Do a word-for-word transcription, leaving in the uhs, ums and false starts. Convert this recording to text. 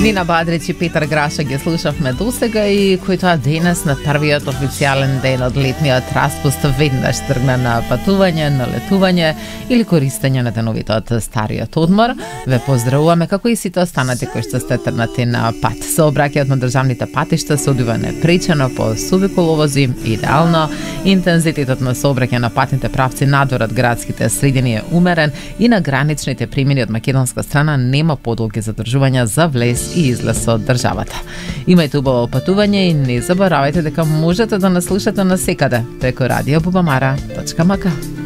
Нина Бадрич и Петар Граша ги слушавме досега и кој тоа денес на првиот официјален ден од летниот распуст веднаш тргна на патување, на летување или користење на деновите од стариот одмор. Ве поздравуваме како и сите останати кои што сте тргнати на пат. Сообраќајот на државните патишта се одвива непречено по суви коловози, идеално. Интензитетот на сообраќај на патните правци надвор од градските средини е умерен и на граничните премини од македонска страна нема подолги задржувања за влез и излез од државата. Имајте убаво патување и не заборавајте дека можете да нас слушате насекаде преку радио бубамара точка ем ка.